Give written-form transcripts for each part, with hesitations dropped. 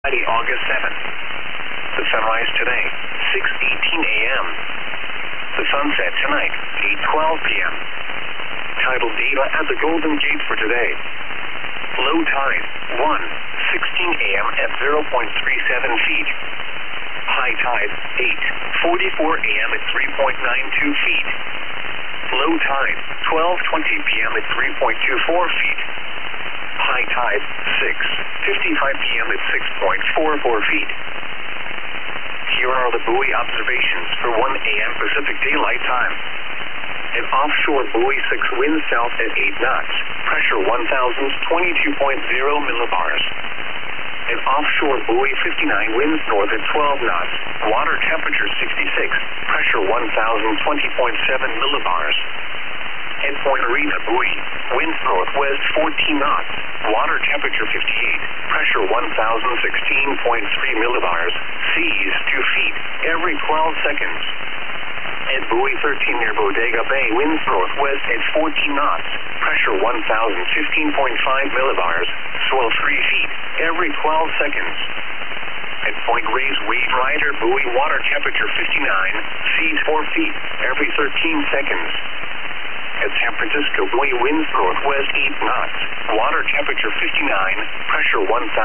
Friday, August 7th. The sunrise today, 6:18 a.m. The sunset tonight, 8:12 p.m. Tidal data at the Golden Gate for today. Low tide, 1:16 a.m. at 0.37 feet. High tide, 8:44 a.m. at 3.92 feet. Low tide, 12:20 p.m. at 3.24 feet. High tide, 6:55 p.m. at 6.44 feet. Here are the buoy observations for 1 a.m. Pacific Daylight Time. An offshore buoy 6 winds south at 8 knots, pressure 1,022.0 millibars. An offshore buoy 59 winds north at 12 knots, water temperature 66, pressure 1,020.7 millibars. At Point Arena buoy, winds northwest 14 knots, water temperature 58, pressure 1,016.3 millibars, seas 2 feet every 12 seconds. At buoy 13 near Bodega Bay, winds northwest at 14 knots, pressure 1,015.5 millibars, swell 3 feet every 12 seconds. At Point Reyes Wave Rider buoy, water temperature 59, seas 4 feet every 13 seconds. At San Francisco buoy, winds northwest 8 knots, water temperature 59, pressure 1,015.8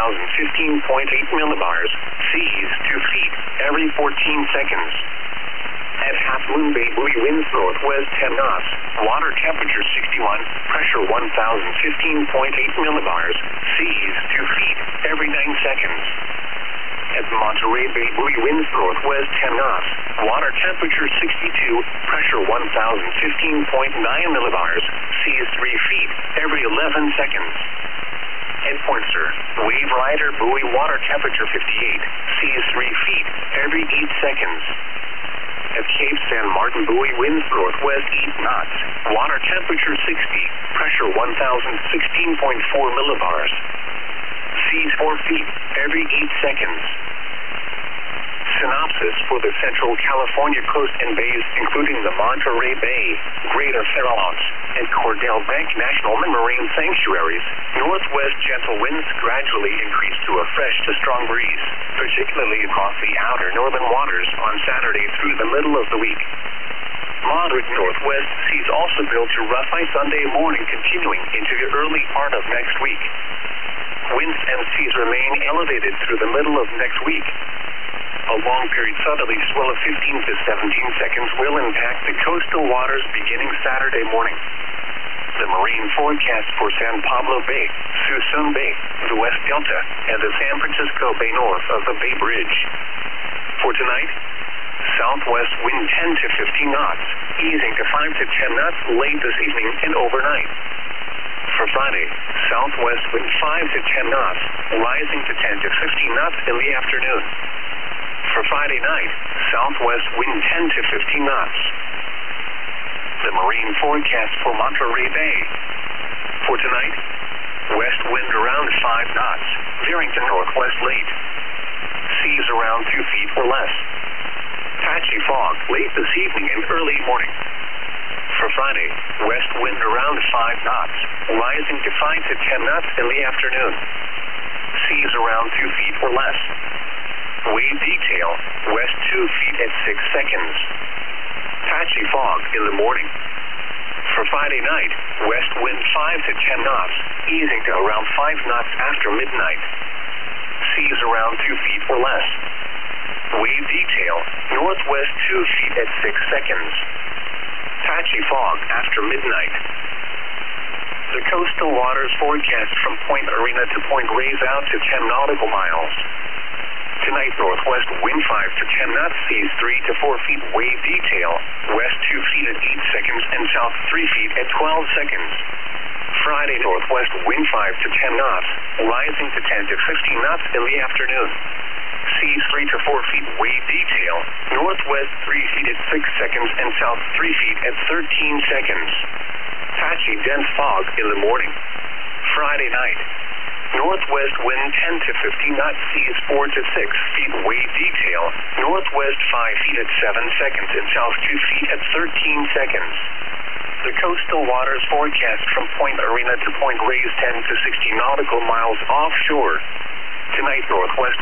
millibars, seas 2 feet every 14 seconds. At Half Moon Bay buoy, winds northwest 10 knots, water temperature 61, pressure 1,015.8 millibars, seas 2 feet every 9 seconds. At Monterey Bay buoy, winds northwest 10 knots, water temperature 62, pressure 1,015.9 millibars, seas 3 feet every 11 seconds. At Point Sur, Wave Rider buoy, water temperature 58, seas 3 feet every 8 seconds. At Cape San Martin buoy, winds northwest 8 knots, water temperature 60, pressure 1,016.4 millibars, seas 4 feet every 8 seconds. Synopsis for the Central California coast and bays, including the Monterey Bay, Greater Farallones, and Cordell Bank National Marine Sanctuaries. Northwest gentle winds gradually increase to a fresh to strong breeze, particularly across the outer northern waters on Saturday through the middle of the week. Moderate northwest seas also build to rough by Sunday morning, continuing into the early part of next week. Winds and seas remain elevated through the middle of next week. A long-period southerly swell of 15 to 17 seconds will impact the coastal waters beginning Saturday morning. The marine forecast for San Pablo Bay, Suisun Bay, the West Delta, and the San Francisco Bay north of the Bay Bridge. For tonight, southwest wind 10 to 15 knots, easing to 5 to 10 knots late this evening and overnight. For Friday, southwest wind 5 to 10 knots, rising to 10 to 15 knots in the afternoon. For Friday night, southwest wind 10 to 15 knots. The marine forecast for Monterey Bay. For tonight, west wind around 5 knots, veering to northwest late. Seas around 2 feet or less. Patchy fog late this evening and early morning. For Friday, west wind around 5 knots, rising to 5 to 10 knots in the afternoon. Seas around 2 feet or less. Wave detail, west 2 feet at 6 seconds. Patchy fog in the morning. For Friday night, west wind 5 to 10 knots, easing to around 5 knots after midnight. Seas around 2 feet or less. Wave detail, northwest 2 feet at 6 seconds. Patchy fog after midnight. The coastal waters forecast from Point Arena to Point Reyes out to 10 nautical miles. Tonight, northwest wind 5 to 10 knots, seas 3 to 4 feet, wave detail, west 2 feet at 8 seconds, and south 3 feet at 12 seconds. Friday, northwest wind 5 to 10 knots, rising to 10 to 15 knots in the afternoon. Seas 3 to 4 feet, wave detail, northwest 3 feet at 6 seconds, and south 3 feet at 13 seconds. Patchy dense fog in the morning. Friday night, northwest wind 10 to 15 knots, seas 4 to 6 feet, wave detail, northwest 5 feet at 7 seconds, and south 2 feet at 13 seconds. The coastal waters forecast from Point Arena to Point Reyes 10 to 60 nautical miles offshore. Tonight, northwest